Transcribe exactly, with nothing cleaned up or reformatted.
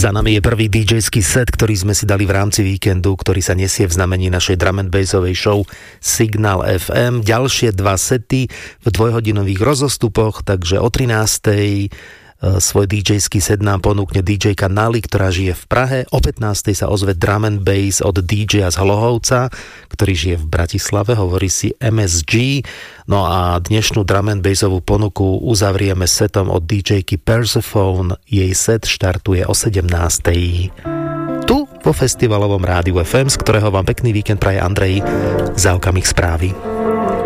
Za nami je prvý dý džejský set, ktorý sme si dali v rámci víkendu, ktorý sa nesie v znamení našej drum and bassovej show Signál ef em. Ďalšie dva sety v dvojhodinových rozostupoch, takže o trinástej svoj dý džejský set nám ponúkne dý džejka Nali, ktorá žije v Prahe. O pätnástej sa ozve drum and bass od dý džeja z Hlohovca, ktorý žije v Bratislave, hovorí si em es gé. No a dnešnú drum and bassovú ponuku uzavrieme setom od dý džejky Persephone. Jej set štartuje o sedemnástej. Tu vo festivalovom rádiu ef em, z ktorého vám pekný víkend praje Andrej. Za okamih správy.